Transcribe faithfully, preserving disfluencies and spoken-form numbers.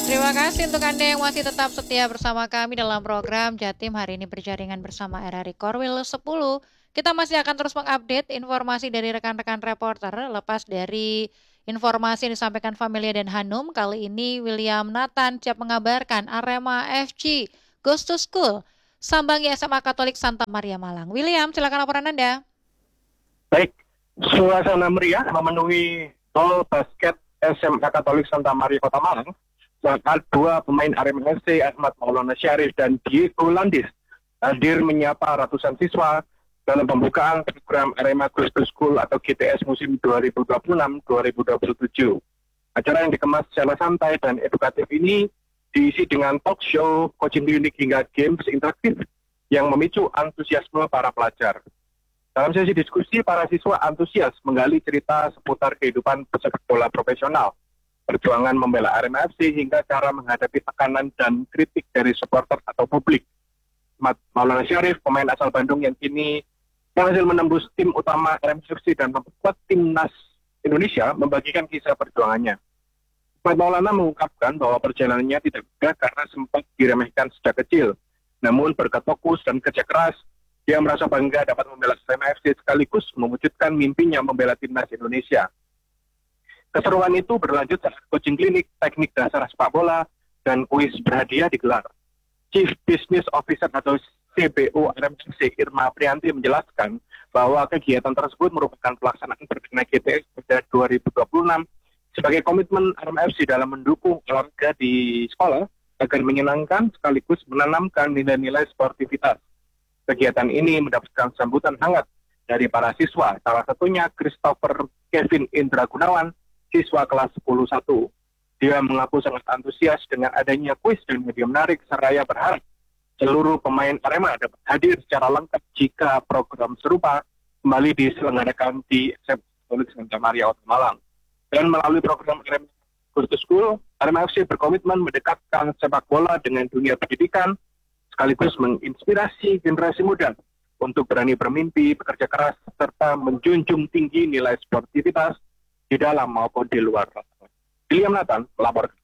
Terima kasih untuk Anda yang masih tetap setia bersama kami dalam program Jatim hari ini berjaringan bersama R R I Korwil sepuluh. Kita masih akan terus mengupdate informasi dari rekan-rekan reporter lepas dari informasi yang disampaikan Familia dan Hanum. Kali ini William Nathan siap mengabarkan Arema F C Goes to School sambangi S M A Katolik Santa Maria Malang. William, silakan laporan Anda. Baik, suasana meriah memenuhi tol basket S M A Katolik Santa Maria Kota Malang saat dua pemain Arema F C, Ahmad Maulana Syarif dan Diego Landis, hadir menyapa ratusan siswa dalam pembukaan program Arema Goes to School atau G T S musim dua ribu dua puluh enam dua ribu dua puluh tujuh. Acara yang dikemas secara santai dan edukatif ini diisi dengan talk show, coaching klinik hingga games interaktif yang memicu antusiasme para pelajar. Dalam sesi diskusi, para siswa antusias menggali cerita seputar kehidupan pesepak bola profesional, perjuangan membela Arema F C hingga cara menghadapi tekanan dan kritik dari supporter atau publik. Maulana Syarif, pemain asal Bandung yang kini berhasil menembus tim utama Arema F C dan memperkuat timnas Indonesia, membagikan kisah perjuangannya. Maulana mengungkapkan bahwa perjalanannya tidak mudah karena sempat diremehkan sejak kecil. Namun berkat fokus dan kerja keras, dia merasa bangga dapat membela Arema F C sekaligus mewujudkan mimpinya membela timnas Indonesia. Keseruan itu berlanjut saat coaching klinik, teknik dasar sepak bola, dan kuis berhadiah digelar. Chief Business Officer atau C B O Arema F C Irma Prianti menjelaskan bahwa kegiatan tersebut merupakan pelaksanaan perdana G T S pada dua ribu dua puluh enam sebagai komitmen Arema F C dalam mendukung olahraga di sekolah agar menyenangkan sekaligus menanamkan nilai-nilai sportivitas. Kegiatan ini mendapatkan sambutan hangat dari para siswa, salah satunya Christopher Kevin Indra Gunawan, siswa kelas sepuluh satu. Dia mengaku sangat antusias dengan adanya kuis dan media menarik, seraya berharap seluruh pemain Arema dapat hadir secara lengkap jika program serupa kembali diselenggarakan di S M A Katolik Santa Maria Kota Malang. Dan melalui program Arema Goes to School, Arema F C berkomitmen mendekatkan sepak bola dengan dunia pendidikan, sekaligus menginspirasi generasi muda untuk berani bermimpi, bekerja keras, serta menjunjung tinggi nilai sportivitas di dalam maupun di luar lapangan. William Nathan melaporkan.